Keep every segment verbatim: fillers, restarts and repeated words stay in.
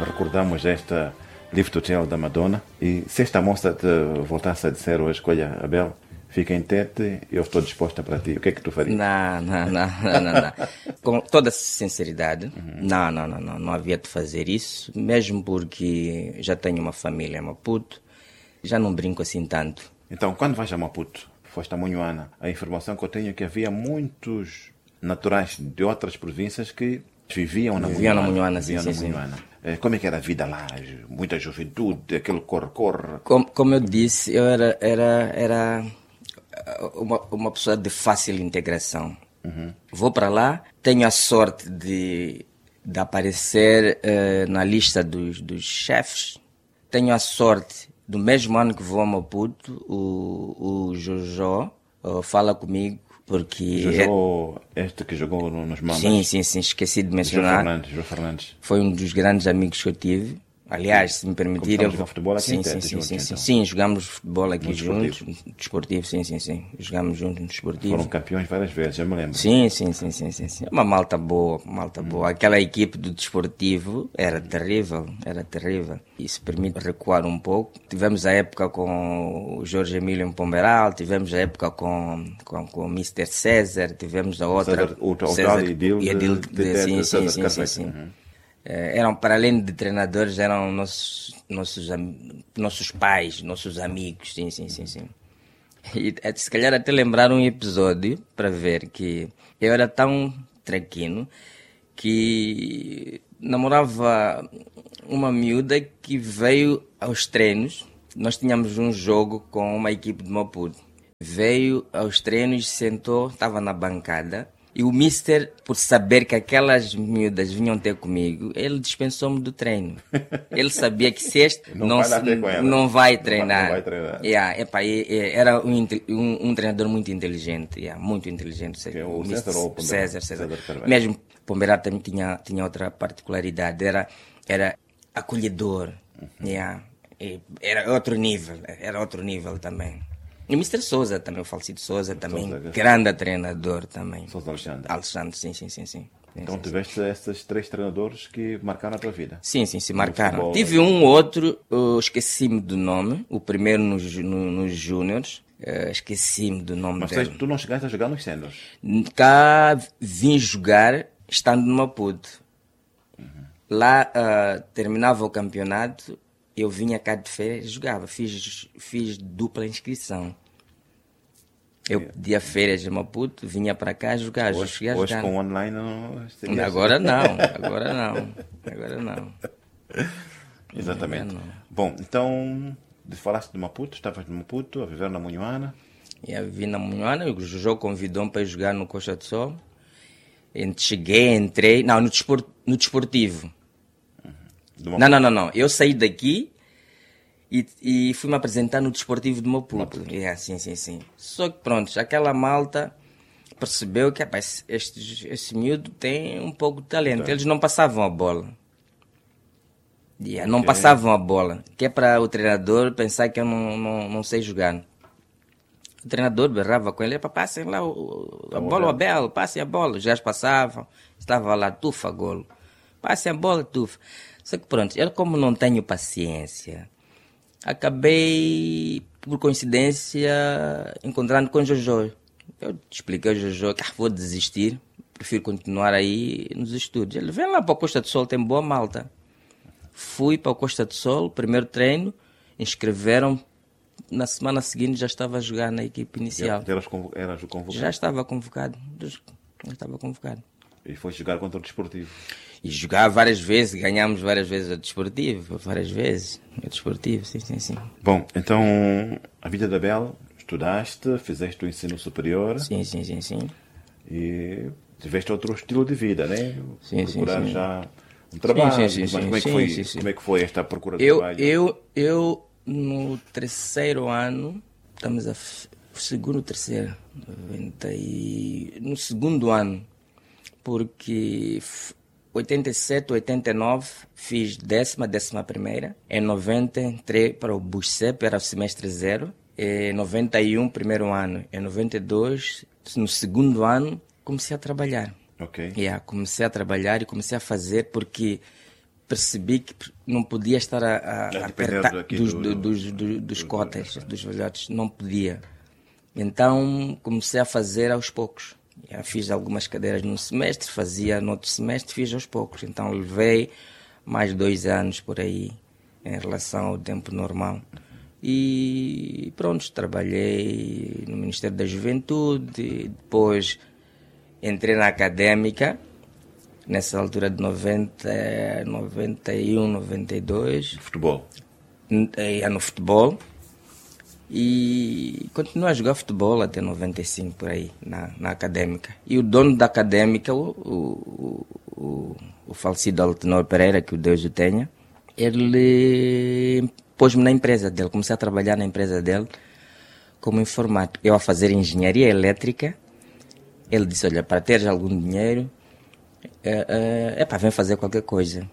recordamos esta Live to Tell da Madonna. E se esta moça te voltasse a dizer hoje, escolha, Abel, fica em Tete, eu estou disposta para ti. O que é que tu farias? Não, não, não, não, não, não. Com toda sinceridade, uhum. não, não, não, não, não havia de fazer isso, mesmo porque já tenho uma família em Maputo, já não brinco assim tanto. Então, quando vais a Maputo, foste a Munhuana, a informação que eu tenho é que havia muitos naturais de outras províncias que viviam na viviam Munhuana. Na Munhuana viviam sim, na sim, Munhuana. Sim. Como é que era a vida lá? Muita juventude, aquele corre-corre? Como, como eu disse, eu era, era, era uma, uma pessoa de fácil integração. Uhum. Vou para lá, tenho a sorte de, de aparecer uh, na lista dos, dos chefes. Tenho a sorte, do mesmo ano que vou a Maputo, o, o Jojo uh, fala comigo. Porque Jojo, é... este que jogou nos Mamas. Sim, sim, sim, esqueci de mencionar. João Fernandes, João Fernandes. Foi um dos grandes amigos que eu tive. Aliás, se me permitirem... Começamos a futebol aqui sim, em sim, Tete, sim, juntos, sim, então. sim, sim, jogámos futebol aqui no juntos. Desportivo. Desportivo, sim, sim, sim. Jogámos juntos no desportivo. Foram campeões várias vezes, eu me lembro. Sim, sim, sim, sim, sim, sim. Uma malta boa, uma malta hum. boa. Aquela equipe do desportivo era terrível, era terrível. Isso permite recuar um pouco. Tivemos a época com o Jorge Emílio em Pomberal, tivemos a época com, com, com o mister César, tivemos a outra... César, o César e Dilde, e a Dilde, de, de, de, sim, de, sim, de sim, sim, sim. Uhum. Eram, para além de treinadores, eram nossos, nossos, nossos pais, nossos amigos, sim, sim, sim, sim. E se calhar até lembrar um episódio para ver que eu era tão traquino que namorava uma miúda que veio aos treinos. Nós tínhamos um jogo com uma equipe de Maputo. Veio aos treinos, sentou, estava na bancada. E o mister, por saber que aquelas miúdas vinham ter comigo, ele dispensou-me do treino. Ele sabia que se este não, não, vai, se, não vai treinar. Não vai, não vai treinar. Yeah, epa, era um, um, um treinador muito inteligente, yeah, muito inteligente. Que é o César ou o César, César. César Mesmo Pomberal também tinha, tinha outra particularidade, era, era acolhedor. Uhum. Yeah, era outro nível, era outro nível também. E o mister Souza também, o falecido Souza também, Souza, grande treinador também. Souza Alexandre. Alexandre, sim, sim, sim. sim. Então sim, tiveste sim. esses três treinadores que marcaram a tua vida? Sim, sim, sim, marcaram. Futebol, Tive um outro, uh, esqueci-me do nome, o primeiro nos, no, nos Júniors, uh, esqueci-me do nome Mas dele. Mas tu não chegaste a jogar nos Seniors? Cá vim jogar estando no Maputo. Uhum. Lá uh, terminava o campeonato, eu vinha cá de férias e jogava, fiz, fiz dupla inscrição. Eu pedia férias de Maputo, vinha para cá jogar. Hoje, hoje jogar. Com online não... Agora não, agora não, agora não. Exatamente. Agora não. Bom, então, falaste de Maputo, estavas no Maputo, a viver na Munhuana. Eu vivi na Munhuana, o Jojo convidou-me para jogar no Costa do Sol. Cheguei, entrei, não, no, desport, no desportivo. Uhum. Não, não, não, não, eu saí daqui... E, e fui-me apresentar no Desportivo de Maputo. Maputo. Yeah, sim, sim, sim. Só que pronto, aquela malta percebeu que rapaz, este, este miúdo tem um pouco de talento. Tá. Eles não passavam a bola. Yeah, não okay. passavam a bola. Que é para o treinador pensar que eu não, não, não sei jogar. O treinador berrava com ele, passem lá o, a tá bola, o Abel, passem a bola. Já passavam, estava lá, tufa, golo. Passem a bola, tufa. Só que pronto, eu como não tenho paciência... Acabei, por coincidência, encontrando com o Jojo. Eu expliquei ao Jojo que ah, vou desistir, prefiro continuar aí nos estudos. Ele vem lá para a Costa do Sol, tem boa malta. Fui para a Costa do Sol, primeiro treino, inscreveram. Na semana seguinte já estava a jogar na equipe inicial. Já eras, eras convocado? Já estava convocado. Já estava convocado. E foi jogar contra o Desportivo? E jogar várias vezes, ganhámos várias vezes o Desportivo, várias vezes o Desportivo, sim, sim, sim. Bom, então, a vida da Bel, estudaste, fizeste o ensino superior. Sim, sim, sim, sim. E tiveste outro estilo de vida, né? Sim, Procurar sim, sim. já um trabalho. Sim, sim, sim, mas como é, que sim, foi, sim, sim. como é que foi esta procura de eu, trabalho? Eu, eu, no terceiro ano, estamos a... F... Segundo, terceiro, noventa e... no segundo ano, porque... oitenta e sete, oitenta e nove, fiz décima, décima primeira. Em noventa, entrei para o BUSCEP, era o semestre zero. Em noventa e um, primeiro ano. Em noventa e dois, no segundo ano, comecei a trabalhar. Ok. Yeah, comecei a trabalhar e comecei a fazer porque percebi que não podia estar a, a, a apertar dos, do, dos, do, dos do, cotas, do, dos velhotes, não podia. Então comecei a fazer aos poucos. Já fiz algumas cadeiras num semestre, fazia no outro semestre, fiz aos poucos. Então levei mais dois anos por aí em relação ao tempo normal. E pronto, trabalhei no Ministério da Juventude, depois entrei na académica, nessa altura de noventa, noventa e um, noventa e dois. Futebol? Ia no futebol. E continuei a jogar futebol até noventa e cinco, por aí, na, na académica. E o dono da académica, o, o, o, o falecido Altenor Pereira, que o Deus o tenha, ele pôs-me na empresa dele. Comecei a trabalhar na empresa dele como informático. Eu a fazer engenharia elétrica. Ele disse, olha, para teres algum dinheiro, é, é, é para vem fazer qualquer coisa.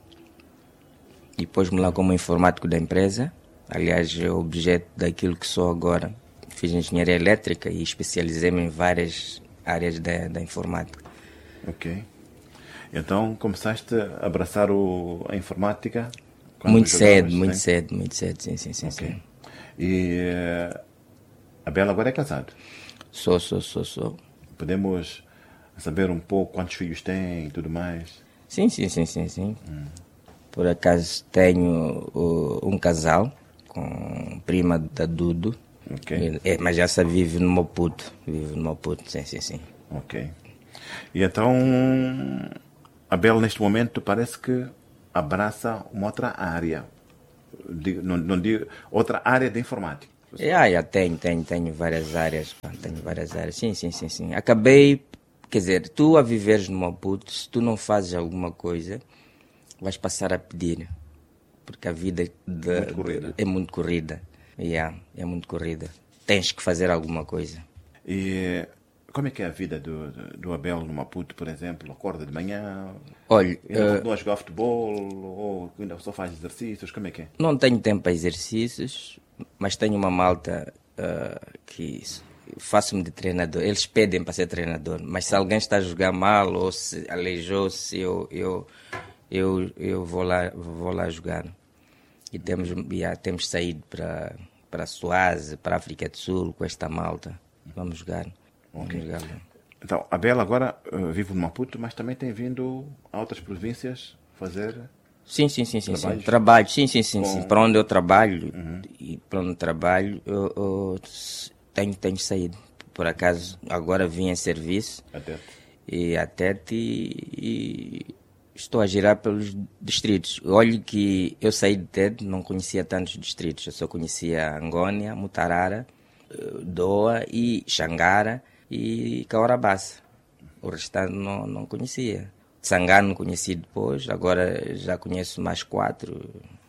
E pôs-me lá como informático da empresa. Aliás, é o objeto daquilo que sou agora. Fiz engenharia elétrica e especializei-me em várias áreas da, da informática. Ok. Então, começaste a abraçar o, a informática? Muito cedo, muito cedo, muito cedo, sim, sim, sim. Okay. sim. E uh, a Bela agora é casado? Sou, sou, sou, sou. Podemos saber um pouco quantos filhos tem e tudo mais? Sim, sim, sim, sim, sim. Hum. Por acaso tenho uh, um casal com prima da Dudu. Okay. É, mas já se vive no Maputo. Vive no Maputo, sim, sim, sim. Ok. E então, a Bela neste momento parece que abraça uma outra área. Digo, não, não digo, outra área de informática. É, ah, já tenho, tenho, tenho várias áreas. Tenho várias áreas. Sim, sim, sim, sim. Acabei, quer dizer, tu a viveres no Maputo, se tu não fazes alguma coisa, vais passar a pedir. Porque a vida de, muito corrida. De, é muito corrida. Yeah, é muito corrida. Tens que fazer alguma coisa. E como é que é a vida do, do Abel no Maputo, por exemplo? Acorda de manhã? Olha, ainda uh, a jogar futebol? Ou ainda só faz exercícios? Como é que é? Não tenho tempo para exercícios, mas tenho uma malta uh, que faço-me de treinador. Eles pedem para ser treinador, mas se alguém está a jogar mal ou se aleijou-se, eu, eu, eu, eu vou, lá, vou lá jogar. E temos, já, temos saído para, para a Suáze, para a África do Sul, com esta malta. Vamos jogar. Vamos okay. jogar. Então, a Bela agora uh, vive no Maputo, mas também tem vindo a outras províncias fazer... Sim, sim, sim, sim, sim. Trabalho, sim, sim, sim, com... sim. Para onde eu trabalho, uhum. e para onde eu trabalho, eu, eu tenho, tenho saído. Por acaso, agora vim em serviço. Até. E até e estou a girar pelos distritos. Olhe que eu saí de Tete, não conhecia tantos distritos. Eu só conhecia Angônia, Mutarara, Doa e Xangara e Caorabassa. O restante não, não conhecia. Sangano conheci depois, agora já conheço mais quatro.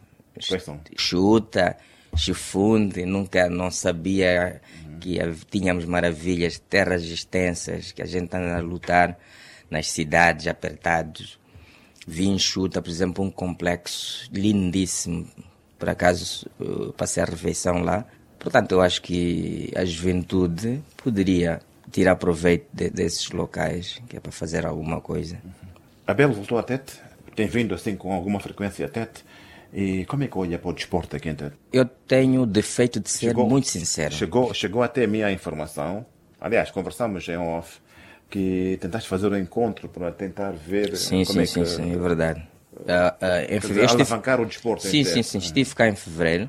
Chuta, Chifunde, nunca não sabia uhum. que tínhamos maravilhas, terras extensas, que a gente anda a lutar nas cidades apertados. Vi em Chuta, por exemplo, um complexo lindíssimo. Por acaso passei a refeição lá. Portanto, eu acho que a juventude poderia tirar proveito de, desses locais, que é para fazer alguma coisa. A Bela voltou a Tete, tem vindo assim com alguma frequência a Tete. E como é que olha para o desporto aqui em Tete? Eu tenho o defeito de ser chegou, muito sincero. Chegou, chegou até a minha informação, aliás, conversamos em off, que tentaste fazer um encontro para tentar ver sim, como sim, é sim, que... Sim, sim, é verdade. Uh, uh, em fevereiro, estive... alavancar o desporto sim, em Sim, sim, estive cá em fevereiro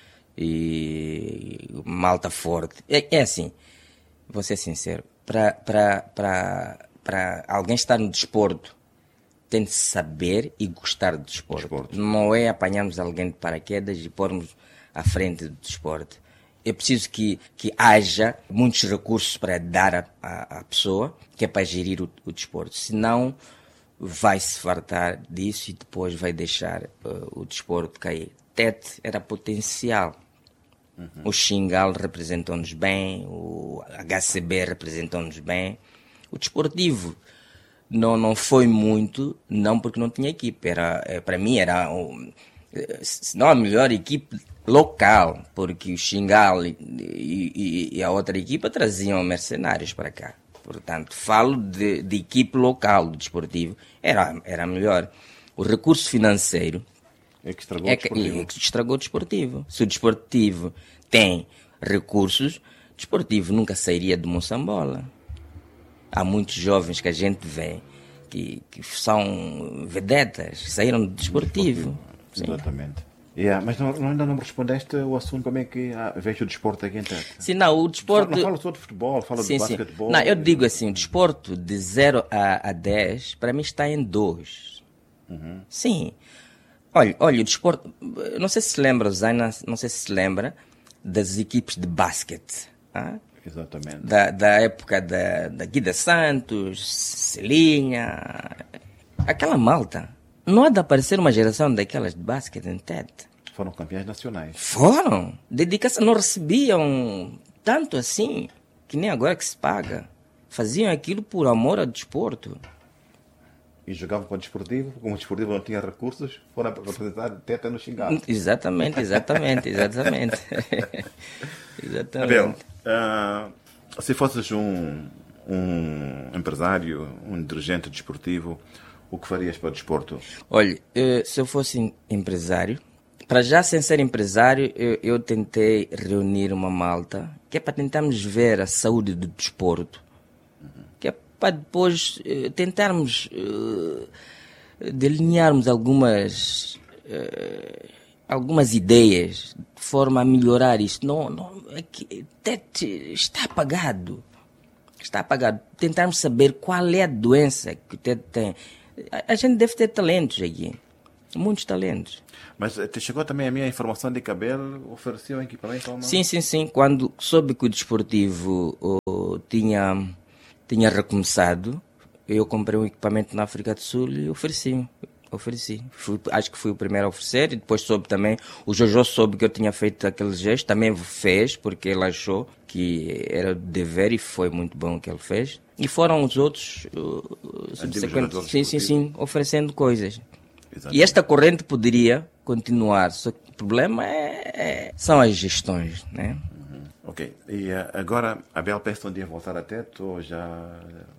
e malta forte. É, é assim, vou ser sincero, para, para, para, para alguém estar no desporto, tem de saber e gostar do desporto. desporto. Não é apanharmos alguém de paraquedas e pormos à frente do desporto. É preciso que, que haja muitos recursos para dar à a, a pessoa, que é para gerir o, o desporto. Senão, vai se fartar disso e depois vai deixar uh, o desporto cair. Tete era potencial. Uhum. O Xingal representou-nos bem, o H C B representou-nos bem. O desportivo não, não foi muito, não porque não tinha equipe. Era, para mim era, um, se não a melhor equipe local, porque o Xingal e, e, e a outra equipa traziam mercenários para cá. Portanto, falo de, de equipe local do desportivo, era, era melhor. o recurso financeiro É que estragou é o que, desportivo. é que estragou o desportivo. Se o desportivo tem recursos, o desportivo nunca sairia de Moçambola. Há muitos jovens que a gente vê que, que são vedetas, que saíram do desportivo. Sim. Exatamente. Yeah, mas não, não- ainda não me respondeste o assunto, como é que ah, vejo o desporto aqui em Tete. Sim, não, o desporto... Não falo só de futebol, falo Sim, de sim. basquetebol. Não, eu digo assim, o desporto de zero a, a dez, para mim está em dois. Uhum. Sim. Olha, olha, o desporto... Não sei se se lembra, Zaina, não sei se se lembra das equipes de basquete. Ah? Exatamente. Da, da época da, da Guida Santos, Celinha... Aquela malta. Não há de aparecer uma geração daquelas de basquete em Tete. Foram campeões nacionais. Foram. Dedicação, não recebiam tanto assim, que nem agora que se paga. Faziam aquilo por amor ao desporto. E jogavam para o desportivo, como o desportivo não tinha recursos, foram representar Tete no Xingado. Exatamente, exatamente, exatamente. Exatamente. Abel, ah, se fosses um, um empresário, um dirigente desportivo, o que farias para o desporto? Olha, eh, se eu fosse empresário, para já sem ser empresário, eu, eu tentei reunir uma malta, que é para tentarmos ver a saúde do desporto, que é para depois eh, tentarmos eh, delinearmos algumas, eh, algumas ideias de forma a melhorar isto. Não, não, é que Tete está apagado. Está apagado. Tentarmos saber qual é a doença que o Tete tem. A, a gente deve ter talentos aqui. Muitos talentos. Mas eh, te chegou também a minha informação de que Abel oferecia um equipamento a uma... Sim, sim, sim. Quando soube que o desportivo oh, tinha, tinha recomeçado, eu comprei um equipamento na África do Sul e ofereci. Ofereci. Fui, acho que fui o primeiro a oferecer e depois soube também, o Jojo soube que eu tinha feito aquele gesto, também fez, porque ele achou que era dever e foi muito bom o que ele fez. E foram os outros uh, subsequentes, jogadores sim, sim, sim, oferecendo coisas. Exatamente. E esta corrente poderia continuar, só que o problema é, é- são as gestões, né? Ok. E eh, agora, Abel pensa um dia voltar a Tete ou já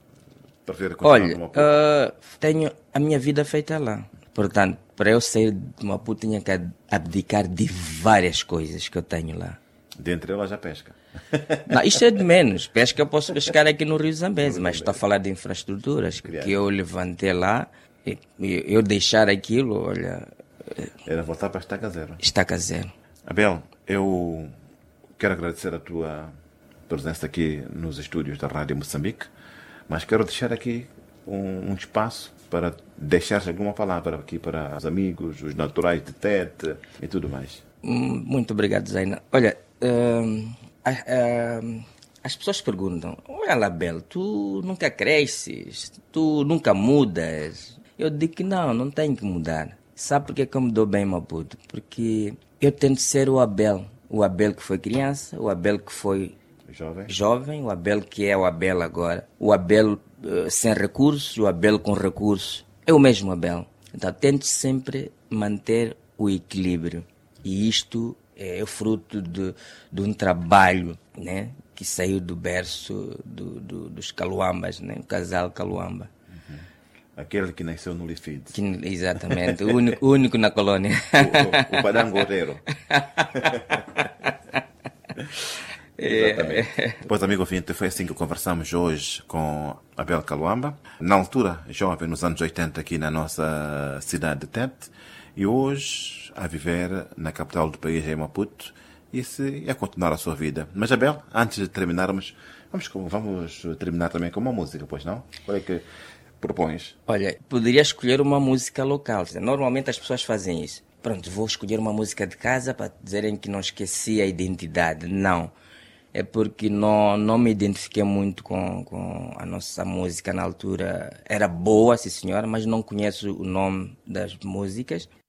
prefere continuar Olha, no Maputo? ah, tenho a minha vida feita lá. Portanto, para eu sair de Maputo, tinha que abdicar de várias coisas que eu tenho lá. Dentre elas a pesca. Não, isto é de menos. Pesca eu posso pescar aqui no Rio Zambeze, mas estou a falar de infraestruturas que eu levantei lá. E, e eu deixar aquilo, olha, Era voltar para estaca zero. estaca zero. Abel, eu quero agradecer a tua presença aqui nos estúdios da Rádio Moçambique, mas quero deixar aqui um, um espaço para deixar alguma palavra aqui para os amigos, os naturais de Tete e tudo mais. Hum, Muito obrigado, Zaina. Olha, hum, a- hum, as pessoas perguntam, olha lá, Bel, tu nunca cresces, tu nunca mudas. Eu digo que não, não tenho que mudar. Sabe por que que eu me dou bem em Maputo? Porque eu tento ser o Abel. O Abel que foi criança, o Abel que foi Jovem? jovem, o Abel que é o Abel agora. O Abel eh, sem recursos, o Abel com recursos. É o mesmo Abel. Então tento sempre manter o equilíbrio. E isto é fruto de, de um trabalho, né, que saiu do berço do, do, dos Caluambas, né, o casal Caluamba. Aquele que nasceu no Lifid. Que, exatamente, o único, o único na colônia. O, o, o Parangoreiro. Exatamente. Pois, amigo ouvinte, foi assim que conversamos hoje com Abel Caluamba. Na altura, jovem, nos anos oitenta, aqui na nossa cidade de Tete. E hoje, a viver na capital do país, em Maputo. E se, a continuar a sua vida. Mas, Abel, antes de terminarmos, vamos, com- vamos terminar também com uma música, pois não? Qual é que propões? Olha, poderia escolher uma música local. Normalmente as pessoas fazem isso. Pronto, vou escolher uma música de casa para dizerem que não esqueci a identidade. Não. É porque não, não me identifiquei muito com, com a nossa música na altura. Era boa, sim senhora, mas não conheço o nome das músicas.